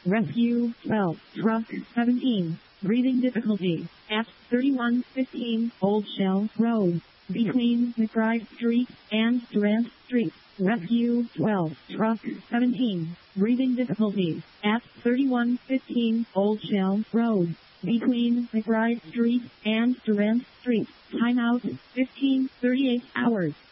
Rescue 12, Truck 17, breathing difficulty, at 3115 Old Shell Road, between McBride Street and Durant Street. Rescue 12, Truck 17, breathing difficulty, at 3115 Old Shell Road, between McBride Street and Durant Street. Timeout 15:38 hours.